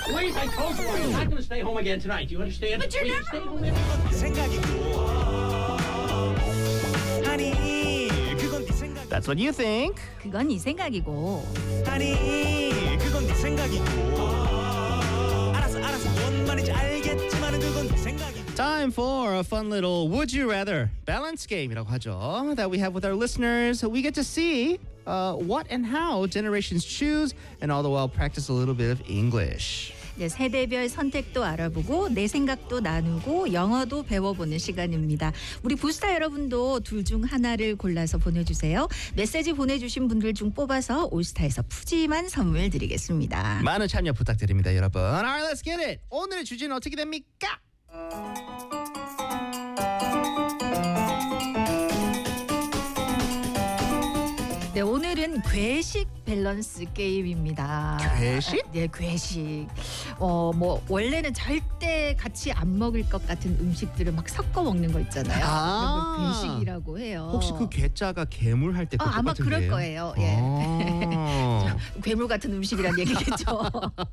Please, I told you I'm not going to stay home again tonight. Do you understand? But you're Will you never stay home home. every 생각이고 아니 그건 네 생각 That's what you think. 그건 네 생각이고. 아니 그건 네 생각이고 알았어 뭔 말인지 알겠지만 그건 네 생각이고 Time for a fun little Would You Rather balance game이라고 하죠. That we have with our listeners. We get to see what and how generations choose and all the while practice a little bit of English. 네, 세대별 선택도 알아보고 내 생각도 나누고 영어도 배워보는 시간입니다. 우리 부스타 여러분도 둘 중 하나를 골라서 보내주세요. 메시지 보내주신 분들 중 뽑아서 올스타에서 푸짐한 선물 드리겠습니다. 많은 참여 부탁드립니다, 여러분. Alright, let's get it. 오늘의 주제는 어떻게 됩니까? 네, 오늘은 괴식 밸런스 게임입니다. 괴식? 네, 괴식. 뭐 원래는 절대 같이 안 먹을 것 같은 음식들을 막 섞어 먹는 거 있잖아요. 아. 그런 걸 괴식이라고 해요. 혹시 그 괴자가 괴물 할 때 그 아마 똑같은 그럴 게예요? 거예요. 예. 아. 괴물 같은 음식이란 얘기겠죠.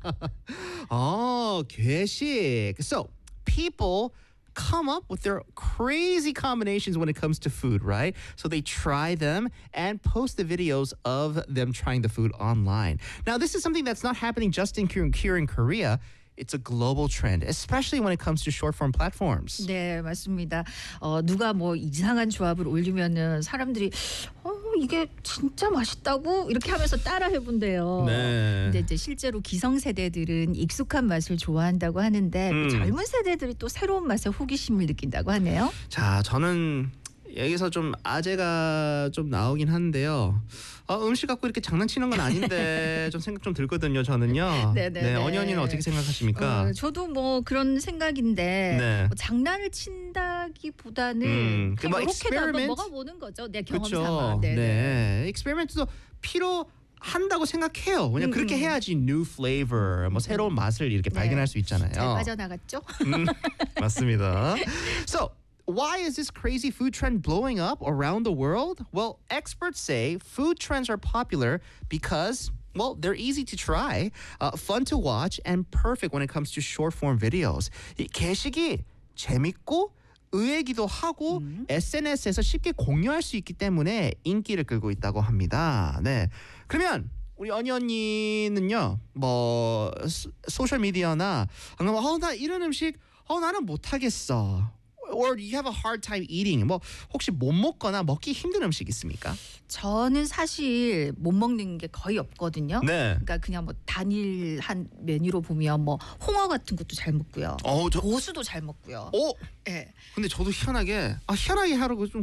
괴식. So, people come up with their crazy combinations when it comes to food, right? So they try them and post the videos of them trying the food online. Now, this is something that's not happening just here in Korea. It's a global trend, especially when it comes to short-form platforms. 네, 맞습니다. 누가 뭐 이상한 조합을 올리면은 사람들이 이게 진짜 맛있다고 이렇게 하면서 따라 해본대요. 네. 근데 이제 실제로 기성세대들은 익숙한 맛을 좋아한다고 하는데 또 젊은 세대들이 또 새로운 맛에 호기심을 느낀다고 하네요. 자, 저는 여기서 좀 아재가 좀 나오긴 한데요. 음식 갖고 이렇게 장난치는 건 아닌데 좀 생각 좀 들거든요, 저는요. 네네네. 언니는 어떻게 생각하십니까? 저도 뭐 그런 생각인데 네. 뭐 장난을 친다기보다는 그 뭐 그냥 이렇게도 한번 experiment? 먹어보는 거죠. 내 경험 그렇죠. 삼아. 네. 익스페리먼트도 필요한다고 생각해요. 왜냐면 그렇게 해야지 new flavor, 뭐 새로운 맛을 이렇게 발견할 수 있잖아요. 잘 빠져나갔죠? 맞습니다. So, why is this crazy food trend blowing up around the world? Well, experts say food trends are popular because, well, they're easy to try, fun to watch, and perfect when it comes to short-form videos. 이 게시기 재밌고 의외기도 하고 SNS에서 쉽게 공유할 수 있기 때문에 인기를 끌고 있다고 합니다. 네, 그러면 우리 언니는요, 뭐 소셜 미디어나 나 이런 음식 나는 못하겠어. Or you have a hard time eating. 뭐 혹시 못 먹거나 먹기 힘든 음식 있습니까? 저는 사실 못 먹는 게 거의 없거든요. 네. 그러니까 그냥 뭐 단일한 메뉴로 보면 뭐 홍어 같은 것도 잘 먹고요. 고수도 잘 먹고요. 오. 예. 근데 저도 희한하게 하라고 좀